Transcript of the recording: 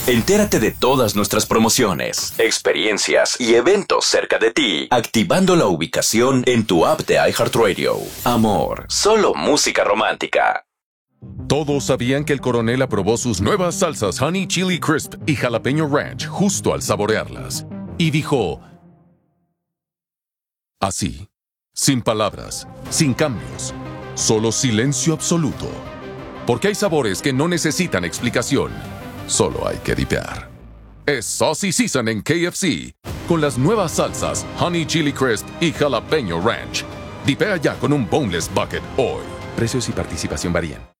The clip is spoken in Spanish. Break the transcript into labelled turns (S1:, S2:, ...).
S1: Entérate de todas nuestras promociones, experiencias y eventos cerca de ti, activando la ubicación en tu app de iHeartRadio. Amor, solo música romántica.
S2: Todos sabían que el coronel aprobó sus nuevas salsas Honey Chili Crisp y Jalapeño Ranch justo al saborearlas. Y dijo... así, sin palabras, sin cambios, solo silencio absoluto. Porque hay sabores que no necesitan explicación, solo hay que dipear. Es Saucy Season en KFC, con las nuevas salsas Honey Chili Crisp y Jalapeño Ranch. Dipea ya con un Boneless Bucket hoy. Precios y participación varían.